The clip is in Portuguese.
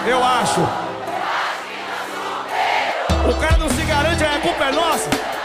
Eu acho. O cara não se garante, a culpa é nossa.